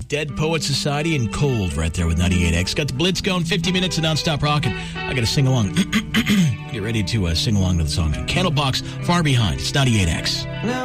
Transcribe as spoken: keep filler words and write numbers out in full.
Dead Poet Society and Cold right there with ninety-eight X. Got the Blitz going, fifty minutes of nonstop rocking. I got to sing along. Get ready to uh, sing along to the song. Candlebox, Far Behind. It's ninety-eight X. Now